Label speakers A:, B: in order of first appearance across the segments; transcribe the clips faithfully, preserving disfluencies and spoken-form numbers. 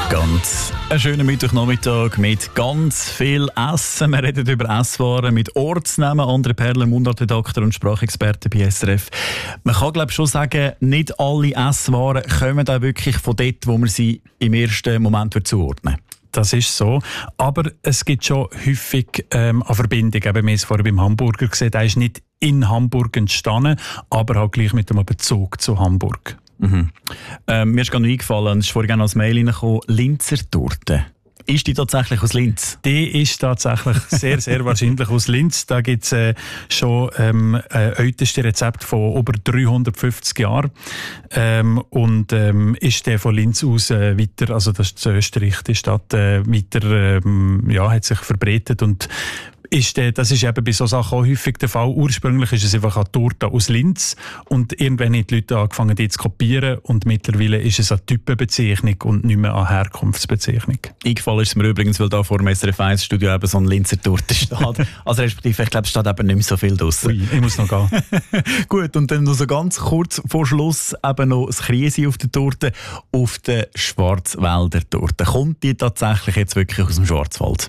A: Ganz ein schöner Mittwochnachmittag mit ganz viel Essen. Wir reden über Esswaren mit Ortsnamen. André Perler, Mundartredakteur und Sprachexperte bei S R F. Man kann glaube ich schon sagen, nicht alle Esswaren kommen auch wirklich von dort, wo man sie im ersten Moment zuordnen.
B: Das ist so. Aber es gibt schon häufig ähm, eine Verbindung. Eben, wir haben es vorher beim Hamburger gesehen, der ist nicht in Hamburg entstanden, aber halt gleich mit einem Bezug zu Hamburg.
A: Mhm. Ähm, mir ist gerade noch eingefallen, es ist vorhin als Mail reingekommen, Linzer Torte. Ist die tatsächlich aus Linz?
B: Die ist tatsächlich sehr, sehr wahrscheinlich aus Linz. Da gibt es äh, schon ähm, ein ältestes Rezept von über dreihundertfünfzig Jahren. Ähm, und ähm, ist der von Linz aus äh, weiter, also das ist in Österreich, die Stadt, äh, weiter, ähm, ja, hat sich verbreitet. Und Ist, äh, das ist eben bei solchen Sachen auch häufig der Fall. Ursprünglich ist es einfach eine Torte aus Linz und irgendwann haben die Leute angefangen, die zu kopieren und mittlerweile ist es eine Typenbezeichnung und nicht mehr eine Herkunftsbezeichnung.
A: Eingefallen ist es mir übrigens, weil da vor dem S R F eins Studio eben so ein Linzer Torte steht. Also respektive, ich glaube, es steht eben nicht mehr so viel draussen.
B: Ui, ich muss noch gehen.
A: Gut, und dann noch so ganz kurz vor Schluss eben noch das Kriesi auf der Torte, auf der Schwarzwälder Torte. Kommt die tatsächlich jetzt wirklich aus dem Schwarzwald?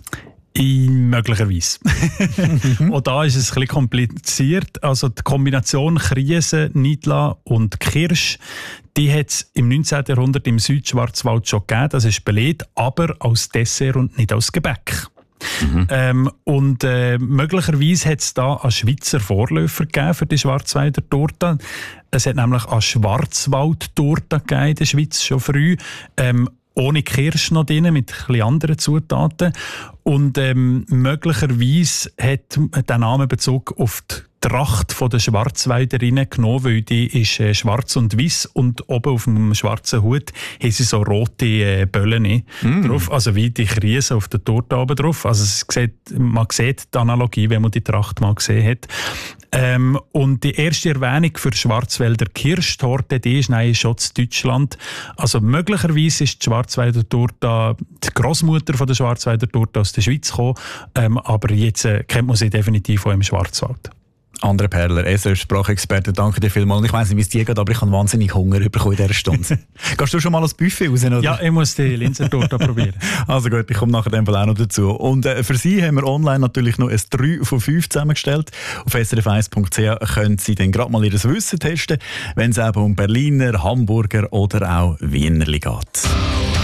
B: In möglicherweise. Und da ist es ein bisschen kompliziert. Also die Kombination Kriese, Nidla und Kirsch, die hat es im neunzehnten Jahrhundert im Südschwarzwald schon gegeben. Das ist belegt, aber als Dessert und nicht als Gebäck. Mhm. Ähm, und äh, möglicherweise hat es da einen Schweizer Vorläufer gegeben für die Schwarzwälder Torte. Es hat nämlich eine Schwarzwald-Torte gegeben in der Schweiz schon früh. Ähm, ohne Kirsch noch drin, mit ein anderen Zutaten. Und ähm, möglicherweise hat der Name Bezug auf die Tracht der Schwarzwälderinnen genommen, weil die ist äh, schwarz und weiß und oben auf dem schwarzen Hut haben sie so rote äh, Böllen mm. drauf, also wie die Krise auf der Torte oben drauf. Also es sieht, man sieht die Analogie, wenn man die Tracht mal gesehen hat. Ähm, und die erste Erwähnung für Schwarzwälder Kirschtorte, die ist nein, schon in Deutschland. Also möglicherweise ist die Schwarzwälder Torte die Großmutter von der Schwarzwälder Torte aus der Schweiz gekommen, ähm, aber jetzt äh, kennt man sie definitiv auch im Schwarzwald.
A: André Perler, S R F-Sprachexperte, danke dir vielmals. Ich weiss nicht, wie es dir geht, aber ich habe wahnsinnig Hunger bekommen in dieser Stunde. Gehst du schon mal ans Buffet raus? Oder?
B: Ja, ich muss die Linzer Torte probieren.
A: Also gut, ich komme nachher dem Fall auch noch dazu. Und äh, für Sie haben wir online natürlich noch ein drei von fünf zusammengestellt. Auf s r f eins punkt c h können Sie dann gerade mal Ihr Wissen testen, wenn es eben um Berliner, Hamburger oder auch Wienerli geht.